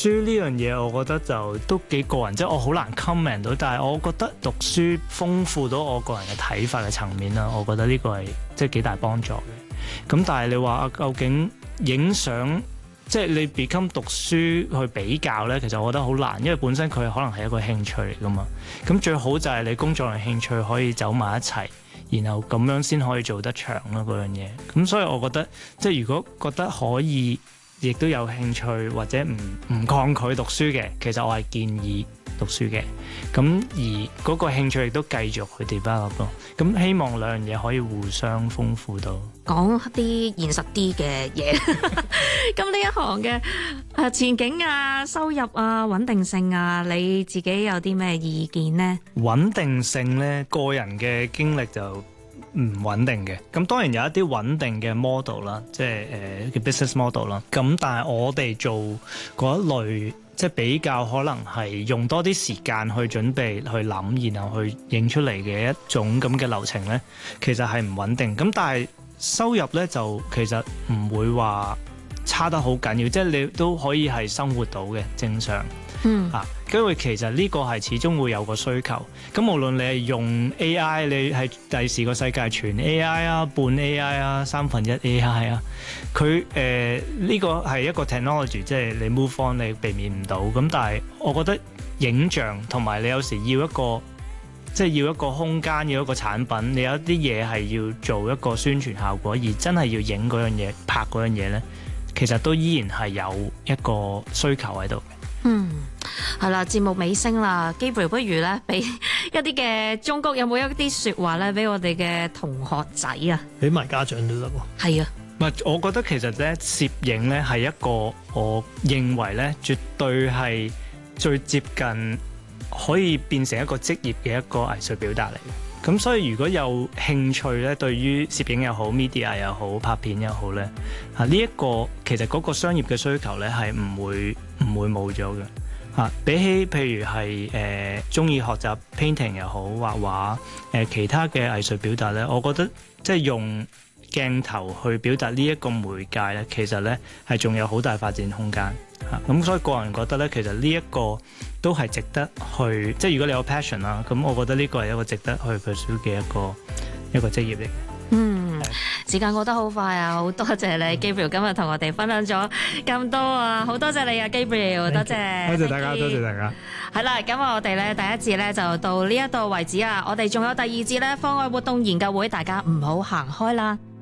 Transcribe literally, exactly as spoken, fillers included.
書呢樣嘢，我覺得就都幾個人，即係我好難 comment 到。但係我覺得讀書豐富到我個人嘅睇法嘅層面啦，我覺得呢個係即係幾大幫助嘅。咁但係你話究竟影相，即係你 become 讀書去比較呢，其實我覺得好難，因為本身佢可能係一個興趣嚟噶嘛。咁最好就係你工作同興趣可以走埋一齊，然後咁樣先可以做得長咯嗰樣嘢。咁所以我覺得，即係如果覺得可以，亦都有興趣或者唔唔抗拒讀書嘅，其實我係建議讀書嘅。咁而嗰個興趣亦都繼續去 develop 咯。咁希望兩樣嘢可以互相豐富到。 講啲現實啲嘅嘢，咁呢一行嘅誒前景啊、收入啊、穩定性啊，你自己有啲咩意見呢？ 穩定性呢，個人嘅經歷就唔穩定嘅。咁當然有一啲穩定嘅 model 啦，即係誒嘅 business model 啦。咁但係我哋做嗰一類，即係比較可能係用多啲時間去準備、去諗，然後去影出嚟嘅一種咁嘅流程呢，其實係唔穩定。咁但係收入呢，就其實唔會話差得好緊要，即係你都可以係生活到嘅正常。 嗯啊，因為其實呢個係始終會有個需求。咁無論你係用 A I， 你係第時個世界全 A I 啊、半 A I 啊、三分一 A I 啊，佢誒呢個係一個 technology， 即係你 move on 你避免唔到。咁但係我覺得影像同埋你有時要一個。即係要一個空間，要一個產品，你有一啲嘢係要做一個宣傳效果，而真係要影嗰樣嘢、拍嗰樣嘢呢，其實都依然係有一個需求喺度。 嗯，係啦，節目尾聲啦 ，Gabriel 不如咧俾一啲嘅忠告，有冇一啲説話咧俾我哋嘅同學仔啊？ 俾埋家長都得喎。 係啊， 唔係，我覺得其實咧攝影咧係一個我認為咧絕對係最接近可以變成一個職業嘅一個藝術表達嚟嘅。咁所以如果有興趣咧，對於攝影又好、media 又好、拍片又好咧，啊呢一個其實嗰個商業嘅需求咧係唔會唔會冇咗嘅。啊，比起譬如係誒中意學習 painting 又好、畫畫誒、呃、其他嘅藝術表達咧，我覺得即係用鏡頭去表達呢一個媒介咧，其實咧係仲有好大發展空間嚇。咁、啊、所以個人覺得咧，其實呢一個都係值得去，即係如果你有 passion 啦，咁我覺得呢個係一個值得去 pursue 嘅一個一個職業嚟嘅。 嗯，時間過得好快啊！好多謝你 Gabriel 今日同我哋分享咗咁多啊，好多謝你啊 Gabriel， 多謝， 多謝大家，多謝大家。 係啦，咁我哋咧第一節咧就到呢一度為止啊，我哋仲有第二節咧課外活動研究會，大家唔好行開啦。